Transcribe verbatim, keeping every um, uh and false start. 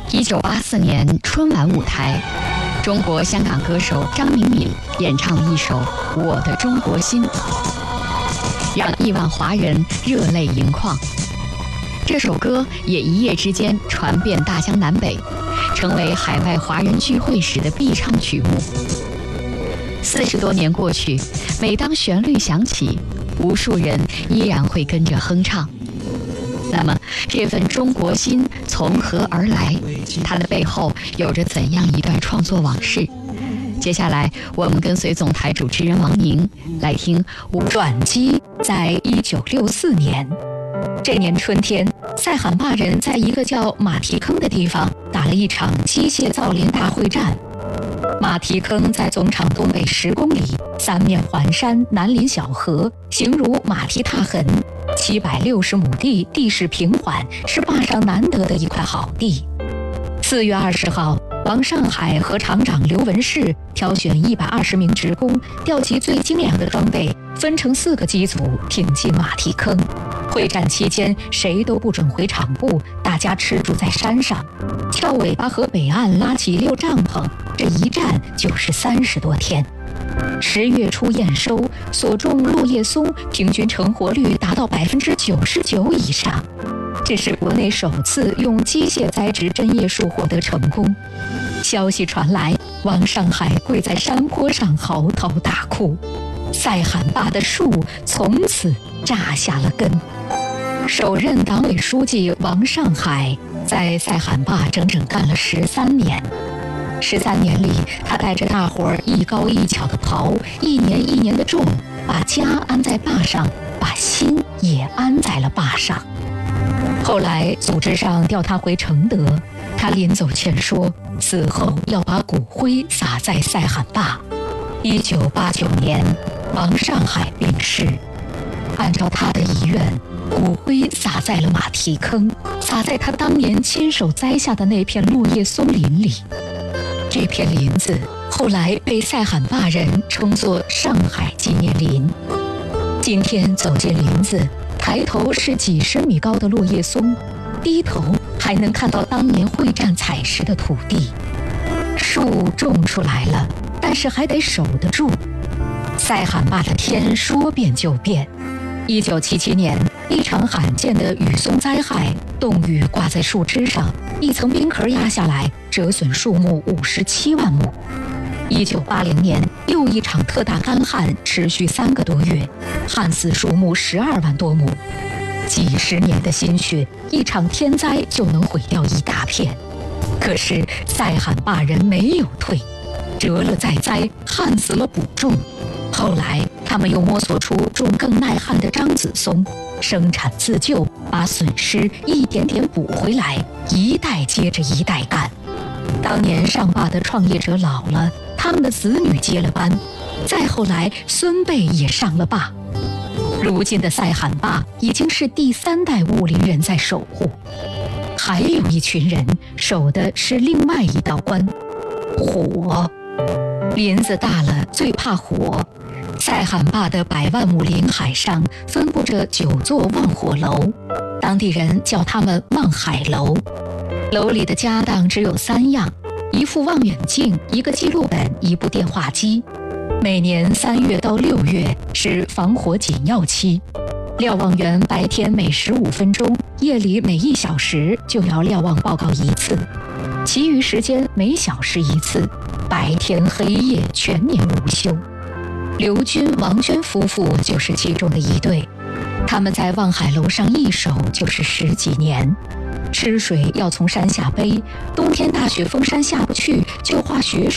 一九八四年春晚舞台，中国香港歌手张明敏演唱了一首《我的中国心》，让亿万华人热泪盈眶。这首歌也一夜之间传遍大江南北，成为海外华人聚会时的必唱曲目。四十多年过去，每当旋律响起，无数人依然会跟着哼唱。那么，这份中国心从何而来？它的背后有着怎样一段创作往事？接下来，我们跟随总台主持人王宁来听我转机。在一九六四年，这年春天，塞罕坝人在一个叫马蹄坑的地方打了一场机械造林大会战。马蹄坑在总场东北十公里，三面环山，南临小河，形如马蹄踏痕。七百六十亩地，地势平缓，是坝上难得的一块好地。四月二十号，王上海和厂长刘文世挑选一百二十名职工，调集最精良的装备，分成四个机组挺进马蹄坑。会战期间，谁都不准回厂部，大家吃住在山上，翘尾巴和北岸拉起一溜帐篷，这一站就是三十多天。十月初验收，所种落叶松平均成活率达到百分之九十九以上，这是国内首次用机械栽植针叶树获得成功。消息传来，王上海跪在山坡上嚎啕大哭，塞罕坝的树从此扎下了根。首任党委书记王上海在塞罕坝整整干了十三年。十三年里，他带着大伙儿一高一巧的刨，一年一年的种，把家安在坝上，把心也安在了坝上。后来组织上调他回承德，他临走前说，死后要把骨灰撒在塞罕坝。一九八九年，王上海病逝，按照他的遗愿，骨灰撒在了马蹄坑，撒在他当年亲手栽下的那片落叶松林里。这片林子后来被塞罕坝人称作上海纪念林。今天走进林子，抬头是几十米高的落叶松，低头还能看到当年会战采石的土地。树种出来了，但是还得守得住。塞罕坝的天说变就变。一九七七年，一场罕见的雨松灾害，冻雨挂在树枝上，一层冰壳压下来，折损树木五十七万亩。一九八零年，又一场特大干旱，持续三个多月，旱死树木十二万多亩。几十年的心血，一场天灾就能毁掉一大片。可是塞罕坝人没有退，折了再栽，旱死了补种。后来他们又摸索出种更耐旱的樟子松，生产自救，把损失一点点补回来，一代接着一代干。当年上坝的创业者老了，他们的子女接了班，再后来孙辈也上了坝。如今的塞罕坝已经是第三代雾林人在守护，还有一群人守的是另外一道关——火。林子大了，最怕火。塞罕坝的百万亩林海上分布着九座望火楼，当地人叫它们望海楼。楼里的家当只有三样：一副望远镜，一个记录本，一部电话机。每年三月到六月是防火紧要期，瞭望员白天每十五分钟，夜里每一小时就要瞭望报告一次，其余时间每小时一次，白天黑夜全年无休。刘军、王娟夫妇就是其中的一对，他们在望海楼上一守就是十几年。吃水要从山下背，冬天大雪封山下不去，就化雪